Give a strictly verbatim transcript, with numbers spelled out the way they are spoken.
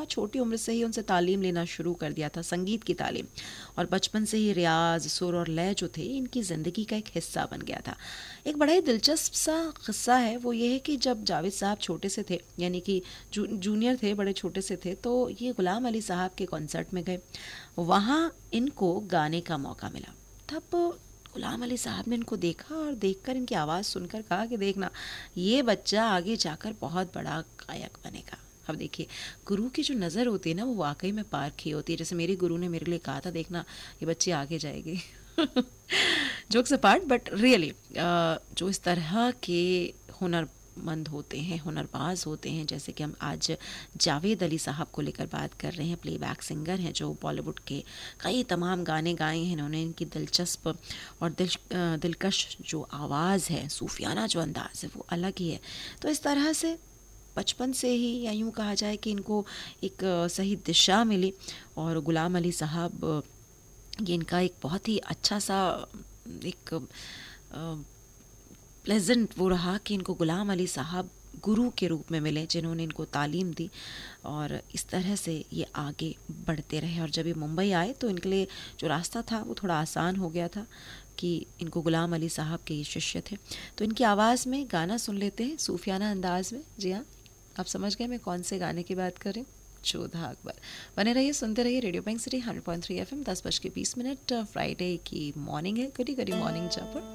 बहुत छोटी उम्र से ही उनसे तालीम लेना शुरू कर दिया था, संगीत की तालीम, और बचपन से ही रियाज, सुर और लय जो थे इनकी ज़िंदगी का एक हिस्सा बन गया था। एक बड़ा ही दिलचस्प सा किस्सा है, वो ये है कि जब जावेद साहब छोटे से थे, यानी कि जू, जूनियर थे, बड़े छोटे से थे, तो ये गुलाम अली साहब के कॉन्सर्ट में गए। वहाँ इनको गाने का मौका मिला। तब गुलाम अली साहब ने इनको देखा और देखकर इनकी आवाज़ सुनकर कहा कि देखना, ये बच्चा आगे जाकर बहुत बड़ा गायक बनेगा। अब देखिए, गुरु की जो नज़र होती है ना, वो वाकई में पारखी होती है। जैसे मेरे गुरु ने मेरे लिए कहा था, देखना ये बच्ची आगे जाएगी। जोक्स अपार्ट, बट रियली जो इस तरह के हुनरमंद होते हैं, हुनरबाज होते हैं, जैसे कि हम आज जावेद अली साहब को लेकर बात कर रहे हैं, प्लेबैक सिंगर हैं जो बॉलीवुड के कई तमाम गाने गाए हैं इन्होंने। इनकी दिलचस्प और दिल दिलकश जो आवाज़ है, सूफियाना जो अंदाज़ है, वो अलग ही है। तो इस तरह से बचपन से ही, या यूँ कहा जाए कि इनको एक सही दिशा मिली, और गुलाम अली साहब, ये इनका एक बहुत ही अच्छा सा एक प्लेजेंट वो रहा कि इनको गुलाम अली साहब गुरु के रूप में मिले, जिन्होंने इनको तालीम दी, और इस तरह से ये आगे बढ़ते रहे। और जब ये मुंबई आए तो इनके लिए जो रास्ता था वो थोड़ा आसान हो गया था कि इनको गुलाम अली साहब के ये शिष्य थे। तो इनकी आवाज़ में गाना सुन लेते हैं, सूफियाना अंदाज में। जी हाँ, आप समझ गए मैं कौन से गाने की बात कर रही हूँ, जोधा अकबर। बने रहिए, सुनते रहिए radio bank city hundred point three F M. दस बज के बीस मिनट फ्राइडे की मॉर्निंग है, कड़ी कड़ी मॉर्निंग जहाँ पर